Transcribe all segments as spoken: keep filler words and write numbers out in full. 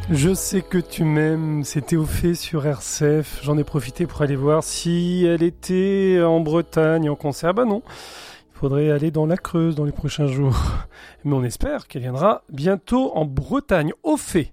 Je sais que tu m'aimes, c'était au fait sur R C F. J'en ai profité pour aller voir si elle était en Bretagne en concert. Bah non, il faudrait aller dans la Creuse dans les prochains jours. Mais on espère qu'elle viendra bientôt en Bretagne, au fait.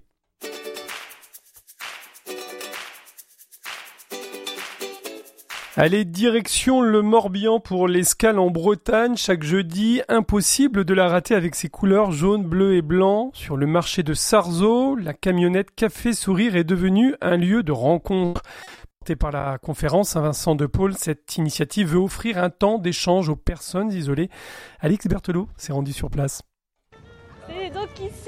Allez, direction le Morbihan pour l'escale en Bretagne. Chaque jeudi, impossible de la rater avec ses couleurs jaune, bleu et blanc. Sur le marché de Sarzeau, la camionnette Café Sourire est devenue un lieu de rencontre. Portée par la conférence Saint-Vincent de Paul, cette initiative veut offrir un temps d'échange aux personnes isolées. Alix Berthelot s'est rendu sur place. C'est donc ici.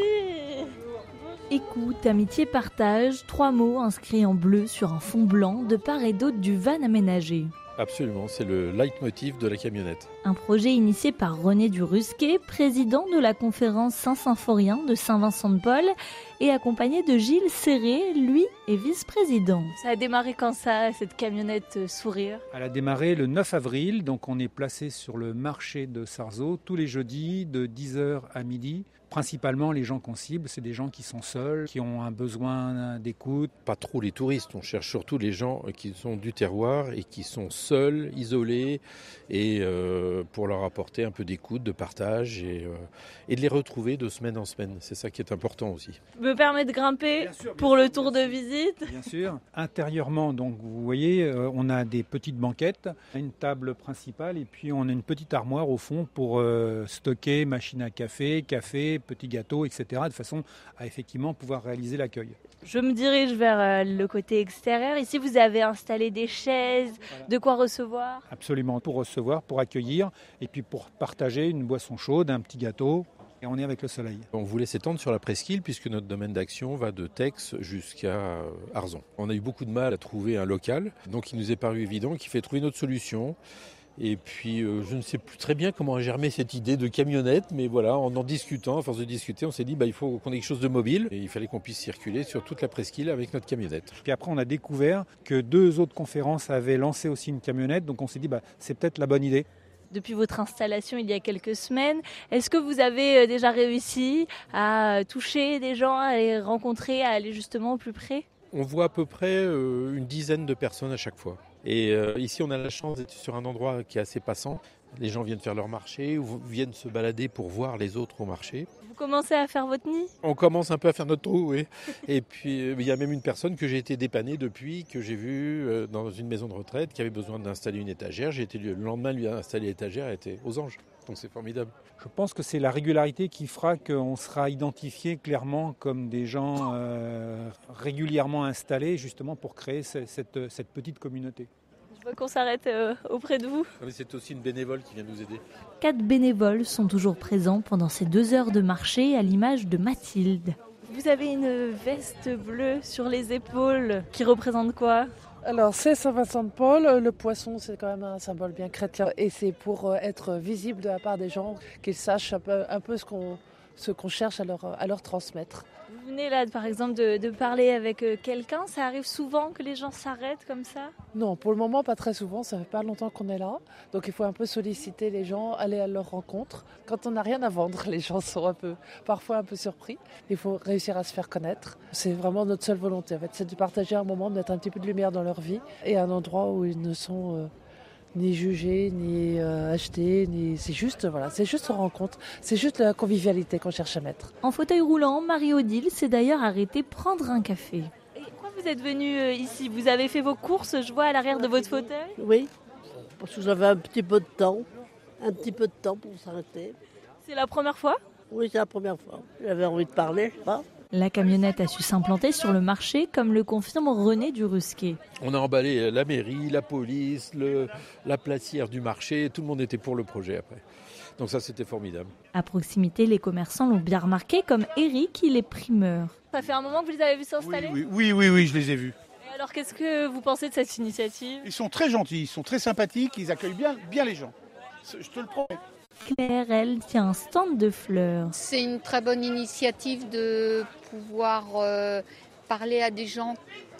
Écoute, amitié, partage, trois mots inscrits en bleu sur un fond blanc de part et d'autre du van aménagé. Absolument, c'est le leitmotiv de la camionnette. Un projet initié par René Durusquet, président de la conférence Saint-Symphorien de Saint-Vincent-de-Paul et accompagné de Gilles Serré, lui est vice-président. Ça a démarré quand ça, cette camionnette euh, Sourire ? Elle a démarré le neuf avril, donc on est placé sur le marché de Sarzeau tous les jeudis de dix heures à midi. Principalement, les gens qu'on cible, c'est des gens qui sont seuls, qui ont un besoin d'écoute. Pas trop les touristes, on cherche surtout les gens qui sont du terroir et qui sont seuls, isolés, et euh, pour leur apporter un peu d'écoute, de partage, et, euh, et de les retrouver de semaine en semaine. C'est ça qui est important aussi. Me permet de grimper bien sûr, bien pour sûr, le tour de visite. Bien sûr. Intérieurement, donc vous voyez, euh, on a des petites banquettes, une table principale, et puis on a une petite armoire au fond pour euh, stocker machine à café, café, petits gâteaux, et cetera, de façon à effectivement pouvoir réaliser l'accueil. Je me dirige vers euh, le côté extérieur. Ici, vous avez installé des chaises, voilà. De quoi recevoir ? Absolument, pour recevoir, pour accueillir, et puis pour partager une boisson chaude, un petit gâteau. Et on est avec le soleil. On voulait s'étendre sur la presqu'île puisque notre domaine d'action va de Tex jusqu'à Arzon. On a eu beaucoup de mal à trouver un local, donc il nous est paru évident qu'il fallait trouver une autre solution. Et puis, euh, je ne sais plus très bien comment a germé cette idée de camionnette, mais voilà, en en discutant, à force de discuter, on s'est dit bah, il faut qu'on ait quelque chose de mobile. Et il fallait qu'on puisse circuler sur toute la presqu'île avec notre camionnette. Puis après, on a découvert que deux autres conférences avaient lancé aussi une camionnette, donc on s'est dit bah, c'est peut-être la bonne idée. Depuis votre installation il y a quelques semaines, est-ce que vous avez déjà réussi à toucher des gens, à les rencontrer, à aller justement au plus près ? On voit à peu près euh, une dizaine de personnes à chaque fois. Et euh, ici, on a la chance d'être sur un endroit qui est assez passant. Les gens viennent faire leur marché ou viennent se balader pour voir les autres au marché. Vous commencez à faire votre nid ? On commence un peu à faire notre trou, oui. Et puis, il euh, y a même une personne que j'ai été dépanner depuis, que j'ai vue euh, dans une maison de retraite, qui avait besoin d'installer une étagère. J'ai été le lendemain lui installer l'étagère, elle était aux anges. Donc c'est formidable. Je pense que c'est la régularité qui fera qu'on sera identifié clairement comme des gens euh, régulièrement installés, justement pour créer cette, cette, cette petite communauté. Je vois qu'on s'arrête euh, auprès de vous. C'est aussi une bénévole qui vient nous aider. Quatre bénévoles sont toujours présents pendant ces deux heures de marché, à l'image de Mathilde. Vous avez une veste bleue sur les épaules qui représente quoi ? Alors c'est Saint-Vincent-de-Paul, le poisson c'est quand même un symbole bien chrétien et c'est pour être visible de la part des gens, qu'ils sachent un peu, un peu ce qu'on, ce qu'on cherche à leur, à leur transmettre. Vous venez là par exemple de, de parler avec quelqu'un, ça arrive souvent que les gens s'arrêtent comme ça ? Non, pour le moment pas très souvent, ça fait pas longtemps qu'on est là, donc il faut un peu solliciter les gens, aller à leur rencontre. Quand on n'a rien à vendre, les gens sont un peu, parfois un peu surpris. Il faut réussir à se faire connaître. C'est vraiment notre seule volonté en fait, c'est de partager un moment, de mettre un petit peu de lumière dans leur vie et un endroit où ils ne sont euh, ni jugés, ni euh, achetés, ni c'est juste voilà, c'est juste une rencontre, c'est juste la convivialité qu'on cherche à mettre. En fauteuil roulant, Marie-Odile s'est d'ailleurs arrêtée prendre un café. Et pourquoi vous êtes venue euh, ici ? Vous avez fait vos courses, je vois à l'arrière de votre fauteuil ? Oui, parce que j'avais un petit peu de temps, un petit peu de temps pour s'arrêter. C'est la première fois ? Oui, c'est la première fois. J'avais envie de parler, je sais pas. La camionnette a su s'implanter sur le marché, comme le confirme René Durusquet. On a emballé la mairie, la police, le, la placière du marché, tout le monde était pour le projet après. Donc ça, c'était formidable. À proximité, les commerçants l'ont bien remarqué, comme Eric, il est primeur. Ça fait un moment que vous les avez vus s'installer ? Oui, oui, oui, oui, oui, je les ai vus. Et alors, qu'est-ce que vous pensez de cette initiative ? Ils sont très gentils, ils sont très sympathiques, ils accueillent bien, bien les gens. Je te le promets. Claire, elle, tient un stand de fleurs. C'est une très bonne initiative de pouvoir euh, parler à des gens qui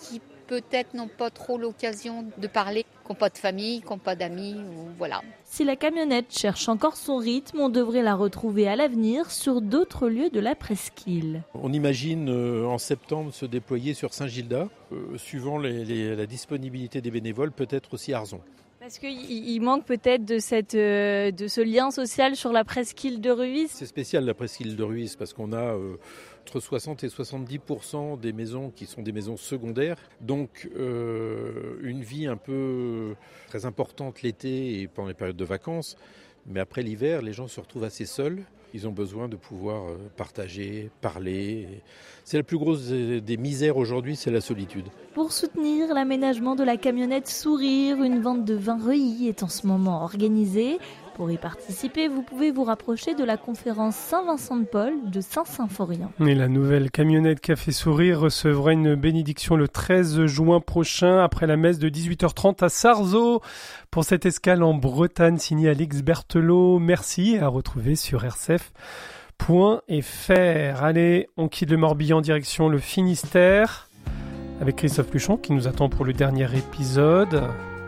peut-être n'ont pas trop l'occasion de parler, qui n'ont pas de famille, qui n'ont pas d'amis, ou voilà. Si la camionnette cherche encore son rythme, on devrait la retrouver à l'avenir sur d'autres lieux de la presqu'île. On imagine euh, en septembre se déployer sur Saint-Gildas, euh, suivant les, les, la disponibilité des bénévoles, peut-être aussi Arzon. Parce qu'il il manque peut-être de, cette, euh, de ce lien social sur la presqu'île de Ruisse. C'est spécial la presqu'île de Ruisse parce qu'on a euh, entre soixante et soixante-dix pour cent des maisons qui sont des maisons secondaires. Donc euh, une vie un peu très importante l'été et pendant les périodes de vacances. Mais après l'hiver, les gens se retrouvent assez seuls. Ils ont besoin de pouvoir partager, parler. C'est la plus grosse des misères aujourd'hui, c'est la solitude. Pour soutenir l'aménagement de la camionnette Sourire, une vente de vin reillis est en ce moment organisée. Pour y participer, vous pouvez vous rapprocher de la conférence Saint-Vincent-de-Paul de Saint-Symphorien. Et la nouvelle camionnette Café Sourire recevra une bénédiction le treize juin prochain après la messe de dix-huit heures trente à Sarzeau. Pour cette escale en Bretagne signée Alix Berthelot, merci et à retrouver sur r c f point f r. Allez, on quitte le Morbihan en direction le Finistère avec Christophe Luchon qui nous attend pour le dernier épisode.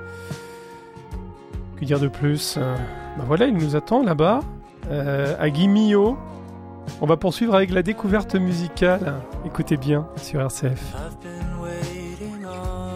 Que dire de plus ? Ben voilà, il nous attend là-bas, euh, à Guimillot. On va poursuivre avec la découverte musicale. Écoutez bien sur R C F.